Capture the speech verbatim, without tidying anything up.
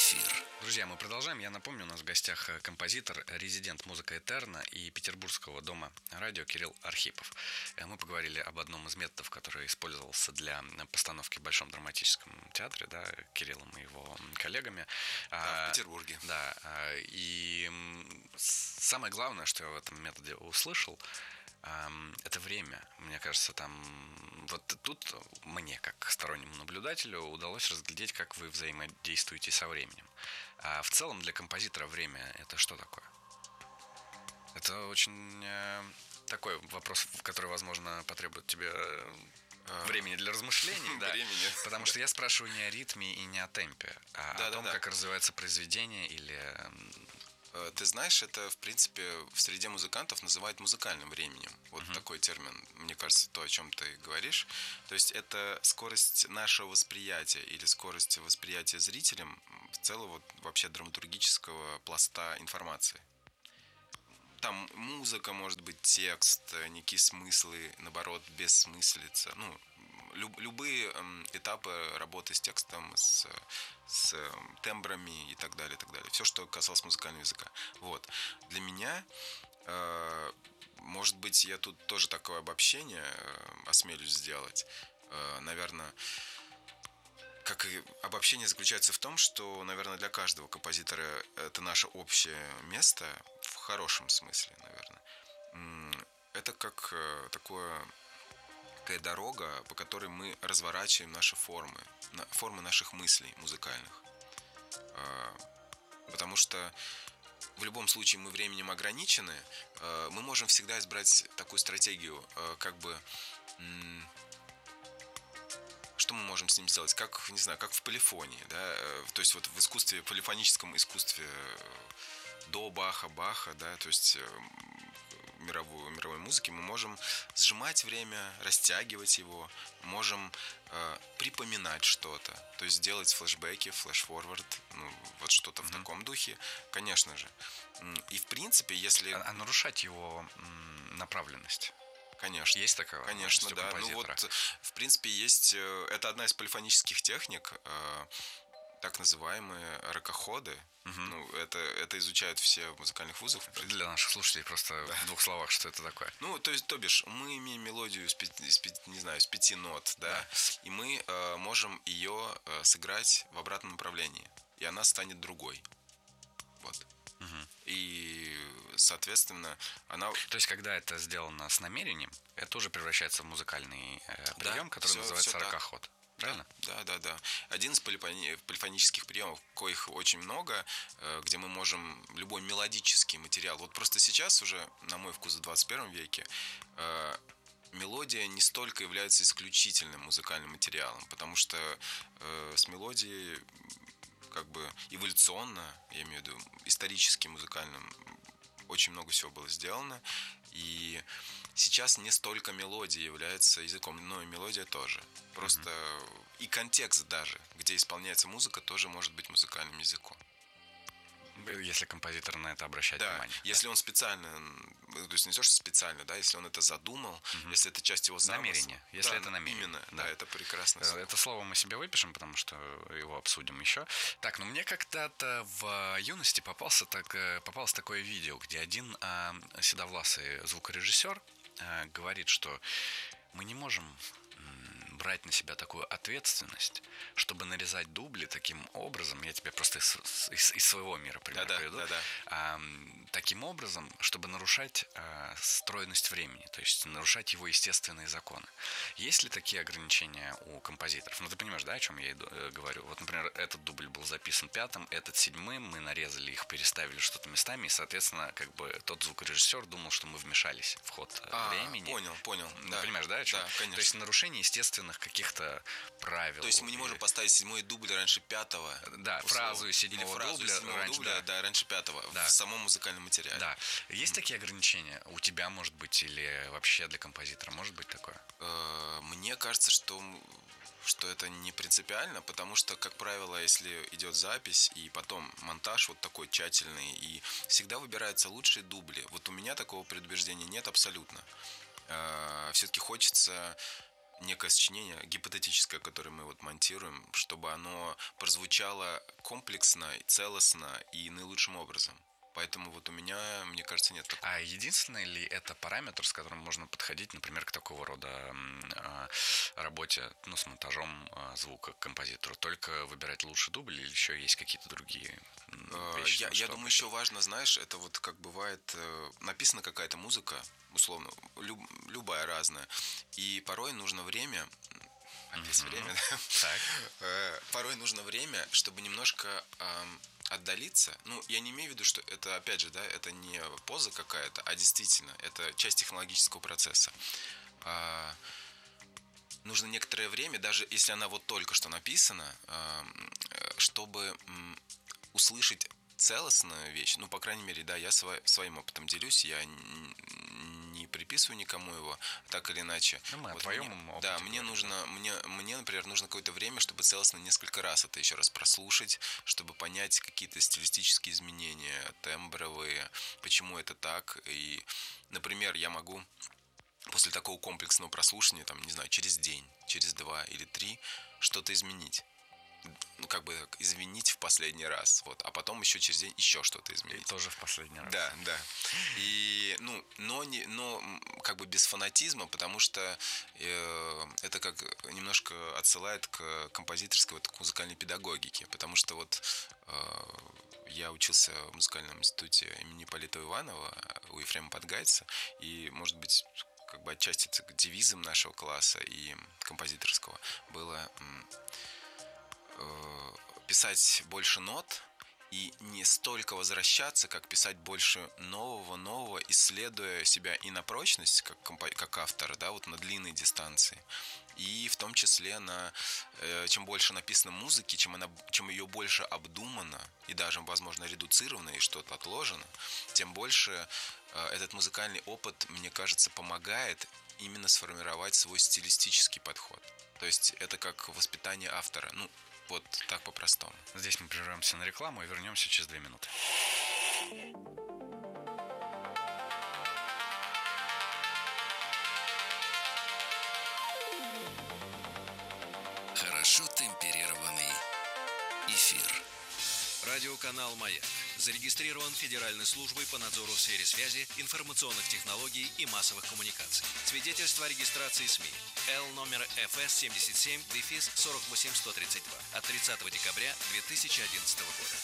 Эфир. Друзья, мы продолжаем. Я напомню, у нас в гостях композитор, резидент «Музыка Этерна» и Петербургского дома радио Кирилл Архипов. Мы поговорили об одном из методов, который использовался для постановки в Большом драматическом театре, да, Кириллом и его коллегами. Да, в Петербурге. Да, и самое главное, что я в этом методе услышал, это время. Мне кажется, там вот тут мне, как стороннему наблюдателю, удалось разглядеть, как вы взаимодействуете со временем. А в целом для композитора время — это что такое? Это очень э, такой вопрос, который, возможно, потребует тебе времени для размышлений, да, времени. Потому что я спрашиваю не о ритме и не о темпе, а да, о том, да, да. как развивается произведение или... Ты знаешь, это, в принципе, в среде музыкантов называют музыкальным временем. Вот uh-huh. такой термин, мне кажется, то, о чем ты говоришь. То есть это скорость нашего восприятия или скорость восприятия зрителем целого вот, вообще драматургического пласта информации. Там музыка, может быть, текст, некие смыслы, наоборот, бессмыслица. Ну, люб, любые эм, этапы работы с текстом, с, с э, тембрами и так далее, и так далее. Все, что касалось музыкального языка. Вот. Для меня, э, может быть, я тут тоже такое обобщение э, осмелюсь сделать. Э, наверное, как и обобщение заключается в том, что, наверное, для каждого композитора это наше общее место, в хорошем смысле, наверное. Это как такое, такая дорога, по которой мы разворачиваем наши формы, формы наших мыслей музыкальных. Потому что в любом случае мы временем ограничены, мы можем всегда избрать такую стратегию, как бы... Что мы можем с ним сделать? Как, не знаю, как в полифонии, да, то есть вот в искусстве, полифоническом искусстве до Баха, Баха, да, то есть мировой, мировой музыки мы можем сжимать время, растягивать его, можем э, припоминать что-то, то есть делать флешбеки, флэш-форвард, ну, вот что-то mm-hmm. в таком духе, конечно же. И в принципе, если... А, а нарушать его м, направленность? Конечно. Есть такая? Конечно, да. Ну вот, в принципе, есть... Это одна из полифонических техник, так называемые ракоходы. Угу. Ну, это, это изучают все в музыкальных вузах. Для наших слушателей просто да. в двух словах, что это такое. Ну, то есть, то бишь, мы имеем мелодию из пяти, из пяти, не знаю, из пяти нот, да, да. и мы э, можем ее э, сыграть в обратном направлении, и она станет другой. Вот. Угу. И, соответственно, она... То есть, когда это сделано с намерением, это уже превращается в музыкальный э, прием, да, который все, называется все ракоход. Так. Правильно? Да, да, да. Один из полифони... полифонических приемов, коих очень много, где мы можем любой мелодический материал. Вот просто сейчас уже, на мой вкус, в двадцать первом веке мелодия не столько является исключительным музыкальным материалом, потому что с мелодией как бы эволюционно, я имею в виду исторически музыкальным, очень много всего было сделано. И сейчас не столько мелодия является языком, но и мелодия тоже. Просто mm-hmm. и контекст даже, где исполняется музыка, тоже может быть музыкальным языком. Если композитор на это обращает да, внимание. Если да. он специально, то есть не то, что специально, да, если он это задумал, mm-hmm. если это часть его замысла. Намерение, если да, это намерение. Именно, да, да это прекрасно. Это слово мы себе выпишем, потому что его обсудим еще. Так, ну мне когда-то в юности попался так, попалось такое видео, где один а, седовласый звукорежиссер а, говорит, что мы не можем брать на себя такую ответственность, чтобы нарезать дубли таким образом, я тебе просто из, из, из своего мира пример да, приведу, да, да. А, таким образом, чтобы нарушать а, стройность времени, то есть нарушать его естественные законы. Есть ли такие ограничения у композиторов? Ну, ты понимаешь, да, о чем я говорю? Вот, например, этот дубль был записан пятым, этот седьмым, мы нарезали их, переставили что-то местами, и, соответственно, как бы тот звукорежиссер думал, что мы вмешались в ход а, времени. Понял, понял. Ну, да. Понимаешь, да, о чем? Да, конечно. То есть нарушение естественных каких-то правил. То есть мы не можем поставить седьмой дубль раньше пятого. Да, фразу из седьмого Или фразу дубля, из седьмого раньше, дубля, да. да, раньше пятого да. в самом музыкальном материале. Да. Есть mm. такие ограничения? У тебя, может быть, или вообще для композитора может быть такое? Мне кажется, что что это не принципиально, потому что, как правило, если идет запись и потом монтаж вот такой тщательный, и всегда выбираются лучшие дубли. Вот у меня такого предубеждения нет абсолютно. Все-таки хочется некое сочинение гипотетическое, которое мы вот монтируем, чтобы оно прозвучало комплексно, целостно и наилучшим образом. Поэтому вот у меня, мне кажется, нет такого. А единственный ли это параметр, с которым можно подходить, например, к такого рода э, работе, ну, с монтажом э, звука к композитору? Только выбирать лучший дубль или еще есть какие-то другие э, вещи? Я, я думаю, еще важно, знаешь, это вот как бывает, э, написана какая-то музыка, условно, люб, любая разная, и порой нужно время... Опять mm-hmm. время, да? Так. Порой нужно время, чтобы немножко э, отдалиться. Ну, я не имею в виду, что это, опять же, да, это не поза какая-то, а действительно, это часть технологического процесса. Э, нужно некоторое время, даже если она вот только что написана, э, чтобы э, услышать целостную вещь, ну, по крайней мере, да, я свой, своим опытом делюсь, я не приписываю никому его, так или иначе. Ну, мы вот о твоем мне, опыте да, мне говорим, нужно, да. мне, мне, например, нужно какое-то время, чтобы целостно несколько раз это еще раз прослушать, чтобы понять какие-то стилистические изменения, тембровые, почему это так. И, например, я могу после такого комплексного прослушивания, там, не знаю, через день, через два или три что-то изменить. Ну, как бы извинить в последний раз, вот, а потом еще через день еще что-то изменить. И тоже в последний раз. Да, да. И, ну, но, не, но как бы без фанатизма, потому что э, это как немножко отсылает к композиторской, вот, к музыкальной педагогике, потому что вот э, я учился в музыкальном институте имени Ипполита Иванова у Ефрема Подгайца, и, может быть, как бы отчасти это девизом нашего класса и композиторского было писать больше нот и не столько возвращаться, как писать больше нового, нового, исследуя себя и на прочность, как, компо- как автора, да, вот на длинной дистанции. И в том числе на э, чем больше написано музыки, чем, она, чем ее больше обдумано и даже, возможно, редуцировано и что-то отложено, тем больше э, этот музыкальный опыт, мне кажется, помогает именно сформировать свой стилистический подход. То есть это как воспитание автора. Ну, вот так по-простому. Здесь мы прервемся на рекламу и вернемся через две минуты. Хорошо темперированный эфир. Радиоканал «Маяк» зарегистрирован Федеральной службой по надзору в сфере связи, информационных технологий и массовых коммуникаций. Свидетельство о регистрации СМИ Л номер эф эс семьдесят семь сорок восемь сто тридцать два от тридцатого декабря две тысячи одиннадцатого года.